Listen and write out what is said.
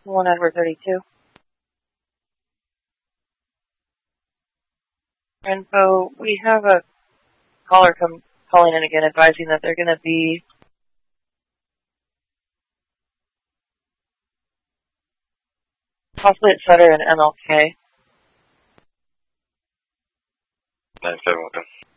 1 Edward 32. Info, we have a caller calling in again advising that they're going to be possibly at Sutter and MLK. 9-7 with them.